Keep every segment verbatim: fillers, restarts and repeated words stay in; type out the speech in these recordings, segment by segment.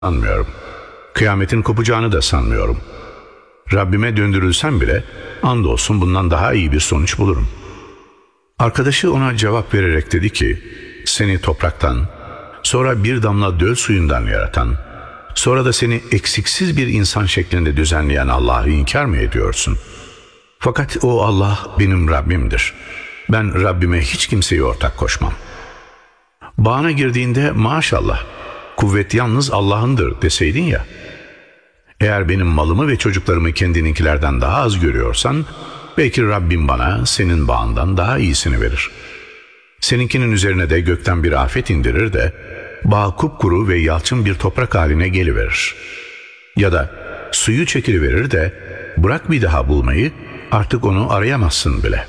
sanmıyorum. Kıyametin kopacağını da sanmıyorum. Rabbime döndürülsem bile andolsun bundan daha iyi bir sonuç bulurum. Arkadaşı ona cevap vererek dedi ki, seni topraktan, sonra bir damla döl suyundan yaratan, sonra da seni eksiksiz bir insan şeklinde düzenleyen Allah'ı inkar mı ediyorsun? Fakat o Allah benim Rabbimdir. Ben Rabbime hiç kimseyi ortak koşmam. Bağına girdiğinde maşallah, kuvvet yalnız Allah'ındır deseydin ya. Eğer benim malımı ve çocuklarımı kendininkilerden daha az görüyorsan, belki Rabbim bana senin bağından daha iyisini verir. Seninkinin üzerine de gökten bir afet indirir de, bağ kupkuru ve yalçın bir toprak haline geliverir. Ya da suyu çekiliverir de, bırak bir daha bulmayı, artık onu arayamazsın bile.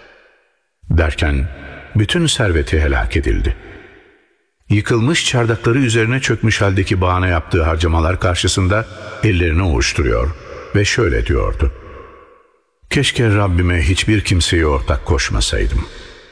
Derken, bütün serveti helak edildi. Yıkılmış çardakları üzerine çökmüş haldeki bağına yaptığı harcamalar karşısında ellerini ovuşturuyor ve şöyle diyordu. Keşke Rabbime hiçbir kimseye ortak koşmasaydım.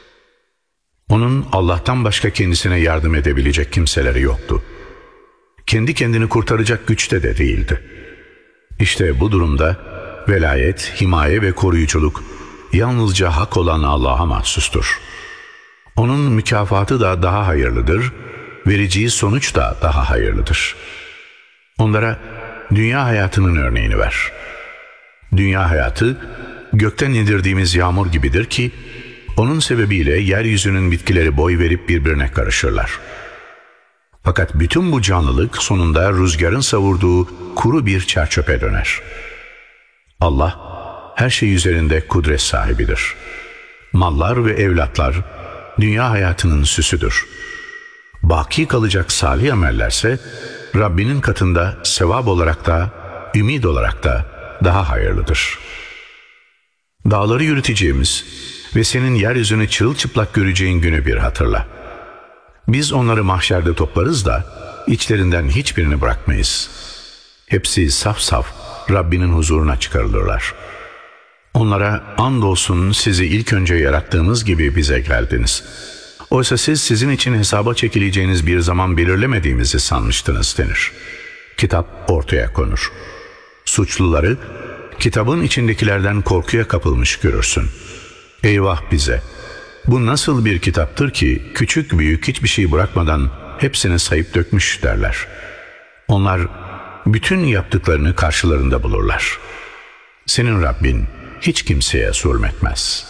Onun Allah'tan başka kendisine yardım edebilecek kimseleri yoktu. Kendi kendini kurtaracak güçte de değildi. İşte bu durumda velayet, himaye ve koruyuculuk yalnızca hak olan Allah'a mahsustur. Onun mükafatı da daha hayırlıdır, vereceği sonuç da daha hayırlıdır. Onlara dünya hayatının örneğini ver. Dünya hayatı gökten indirdiğimiz yağmur gibidir ki, onun sebebiyle yeryüzünün bitkileri boy verip birbirine karışırlar. Fakat bütün bu canlılık sonunda rüzgarın savurduğu kuru bir çerçöpe döner. Allah her şey üzerinde kudret sahibidir. Mallar ve evlatlar dünya hayatının süsüdür. Baki kalacak salih amellerse Rabbinin katında sevap olarak da ümid olarak da daha hayırlıdır. Dağları yürüteceğimiz ve senin yeryüzünü çırılçıplak göreceğin günü bir hatırla. Biz onları mahşerde toplarız da içlerinden hiçbirini bırakmayız. Hepsi saf saf Rabbinin huzuruna çıkarılırlar. Onlara andolsun sizi ilk önce yarattığımız gibi bize geldiniz. Oysa siz sizin için hesaba çekileceğiniz bir zaman belirlemediğimizi sanmıştınız denir. Kitap ortaya konur. Suçluları kitabın içindekilerden korkuya kapılmış görürsün. Eyvah bize! Bu nasıl bir kitaptır ki küçük büyük hiçbir şey bırakmadan hepsini sayıp dökmüş derler. Onlar bütün yaptıklarını karşılarında bulurlar. Senin Rabbin hiç kimseye zulmetmez.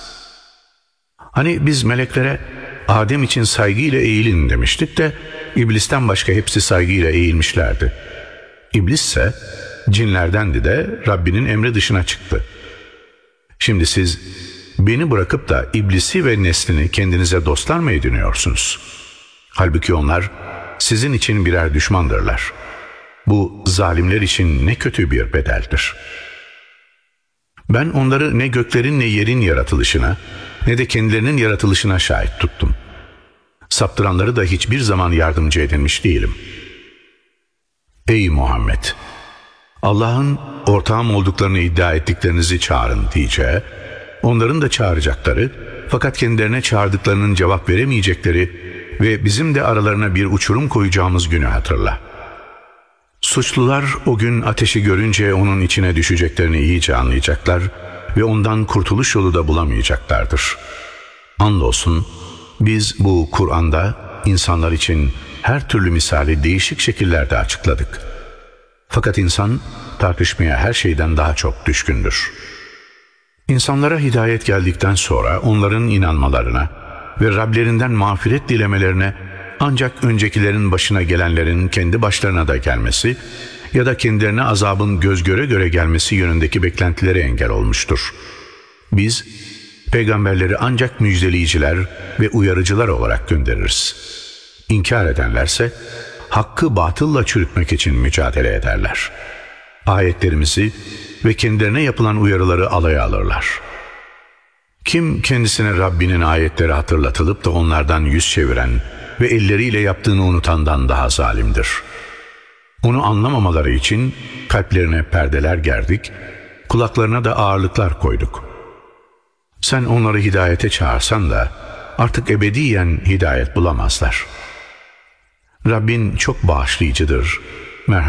Hani biz meleklere Adem için saygıyla eğilin demiştik de İblisten başka hepsi saygıyla eğilmişlerdi. İblis ise cinlerdendi de Rabbinin emri dışına çıktı. Şimdi siz beni bırakıp da iblisi ve neslini kendinize dostlar mı ediniyorsunuz? Halbuki onlar sizin için birer düşmandırlar. Bu zalimler için ne kötü bir bedeldir. Ben onları ne göklerin ne yerin yaratılışına ne de kendilerinin yaratılışına şahit tuttum. Saptıranları da hiçbir zaman yardımcı edilmiş değilim. Ey Muhammed! Allah'ın ortağım olduklarını iddia ettiklerinizi çağırın diyeceği, onların da çağıracakları fakat kendilerine çağırdıklarının cevap veremeyecekleri ve bizim de aralarına bir uçurum koyacağımız günü hatırla. Suçlular o gün ateşi görünce onun içine düşeceklerini iyice anlayacaklar ve ondan kurtuluş yolu da bulamayacaklardır. Andolsun biz bu Kur'an'da insanlar için her türlü misali değişik şekillerde açıkladık. Fakat insan tartışmaya her şeyden daha çok düşkündür. İnsanlara hidayet geldikten sonra onların inanmalarına ve Rablerinden mağfiret dilemelerine ancak öncekilerin başına gelenlerin kendi başlarına da gelmesi ya da kendilerine azabın göz göre göre gelmesi yönündeki beklentileri engel olmuştur. Biz peygamberleri ancak müjdeleyiciler ve uyarıcılar olarak göndeririz. İnkar edenlerse hakkı batılla çürütmek için mücadele ederler. Ayetlerimizi ve kendilerine yapılan uyarıları alaya alırlar. Kim kendisine Rabbinin ayetleri hatırlatılıp da onlardan yüz çeviren ve elleriyle yaptığını unutandan daha zalimdir. Onu anlamamaları için kalplerine perdeler gerdik, kulaklarına da ağırlıklar koyduk. Sen onları hidayete çağırsan da artık ebediyen hidayet bulamazlar. Rabbin çok bağışlayıcıdır,